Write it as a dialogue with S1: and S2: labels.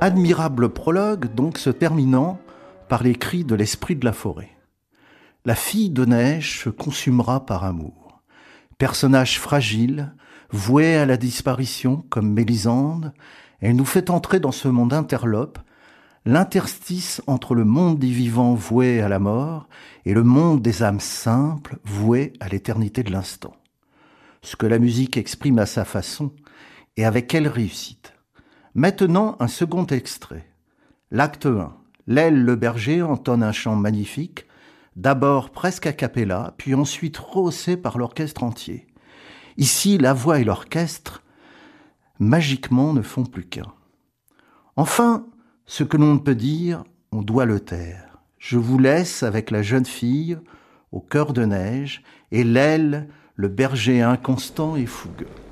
S1: Admirable prologue, donc, se terminant par les cris de l'esprit de la forêt. La fille de neige se consumera par amour. Personnage fragile, voué à la disparition comme Mélisande, elle nous fait entrer dans ce monde interlope, l'interstice entre le monde des vivants voué à la mort et le monde des âmes simples vouées à l'éternité de l'instant. Ce que la musique exprime à sa façon et avec quelle réussite. Maintenant, un second extrait. L'acte 1. L'aile le berger entonne un chant magnifique, d'abord presque a cappella, puis ensuite rehaussé par l'orchestre entier. Ici, la voix et l'orchestre, magiquement, ne font plus qu'un. Enfin, ce que l'on ne peut dire, on doit le taire. Je vous laisse avec la jeune fille, au cœur de neige, et l'aile, le berger inconstant et fougueux.